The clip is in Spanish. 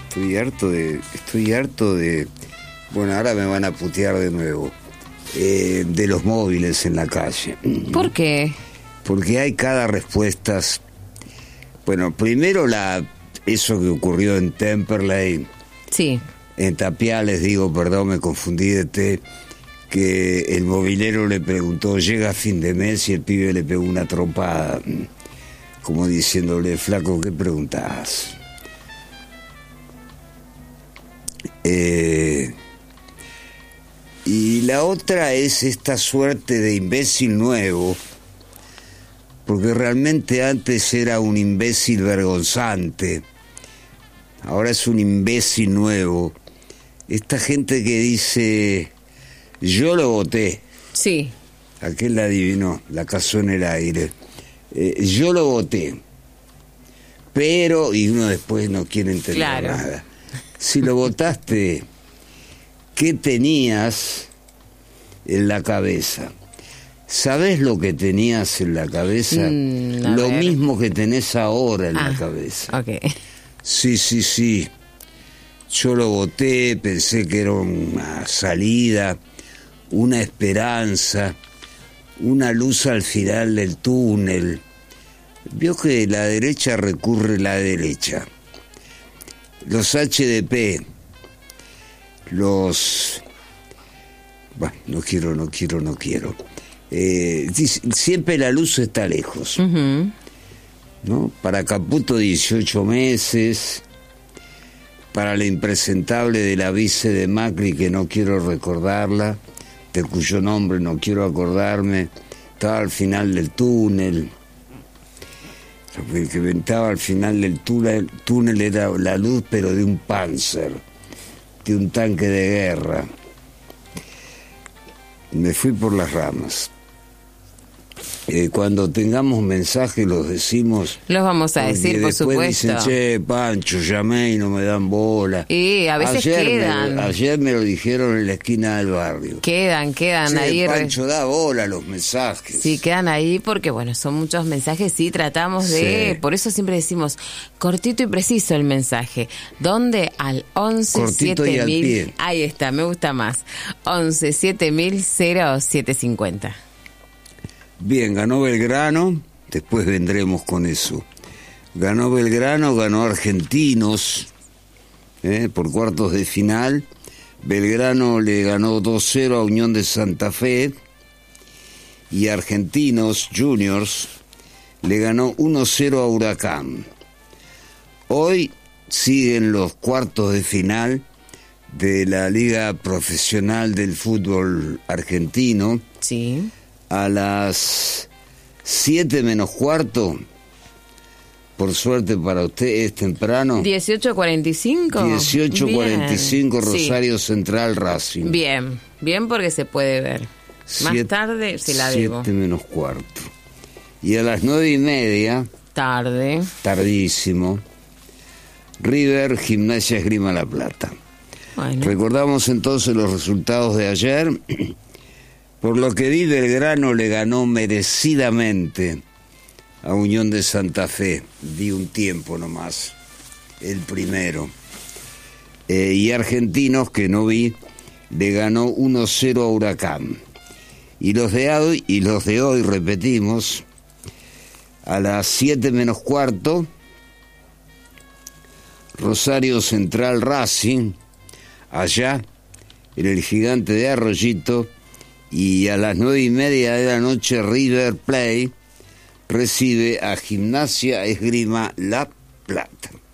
Estoy harto de... Bueno, ahora me van a putear de nuevo. De los móviles en la calle. ¿Por qué? Porque hay cada respuestas. Bueno, primero eso que ocurrió en Temperley. Sí. En Tapiales, perdón, me confundí de té, que el movilero le preguntó, llega a fin de mes, y el pibe le pegó una trompada, como diciéndole, flaco, ¿qué preguntás? Y la otra es esta suerte de imbécil nuevo, porque realmente antes era un imbécil vergonzante, ahora es un imbécil nuevo. Esta gente que dice, yo lo voté. Sí. Aquel la adivinó, la casó en el aire. Yo lo voté, pero, y uno después no quiere entender nada. Si lo votaste, ¿qué tenías en la cabeza? ¿Sabés lo que tenías en la cabeza? Lo mismo que tenés ahora en la cabeza. Okay. Sí. Yo lo voté, pensé que era una salida, una esperanza, una luz al final del túnel. Vio que la derecha recurre a la derecha. Los HDP, bueno, no quiero. Siempre la luz está lejos. Uh-huh. ¿No? Para Caputo 18 meses, para la impresentable de la vice de Macri, que no quiero recordarla, de cuyo nombre no quiero acordarme, estaba al final del túnel. Lo que estaba al final del túnel era la luz, pero de un Panzer, de un tanque de guerra. Me fui por las ramas. Cuando tengamos mensajes los decimos. Los vamos a decir, por supuesto. Dicen, che, Pancho, llamé y no me dan bola. Y a veces quedan. Ayer me lo dijeron en la esquina del barrio. Quedan che, ahí. Pancho, da bola a los mensajes. Sí, quedan ahí porque, bueno, son muchos mensajes, sí, tratamos de... Por eso siempre decimos, cortito y preciso el mensaje. ¿Dónde? Al 11 cortito 7000. Y al pie. Ahí está, me gusta más. 11 7000 0750. Bien, ganó Belgrano, después vendremos con eso. Ganó Belgrano, ganó Argentinos, por cuartos de final. Belgrano le ganó 2-0 a Unión de Santa Fe y Argentinos Juniors le ganó 1-0 a Huracán. Hoy siguen los cuartos de final de la Liga Profesional del Fútbol Argentino. Sí. A las 7 menos cuarto, por suerte para usted es temprano. 18:45. 18:45 Rosario, sí. Central Racing. Bien porque se puede ver. Más tarde se la debo. 7 menos cuarto. Y a las 9:30. Tardísimo. River, Gimnasia Esgrima La Plata. Bueno. Recordamos entonces los resultados de ayer. Por lo que vi, Belgrano le ganó merecidamente a Unión de Santa Fe. Di un tiempo nomás, el primero. Y Argentinos, que no vi, le ganó 1-0 a Huracán. Y los de hoy, repetimos, a las 7 menos cuarto, Rosario Central Racing, allá, en el Gigante de Arroyito. Y a las 9:30 de la noche River Plate recibe a Gimnasia Esgrima La Plata.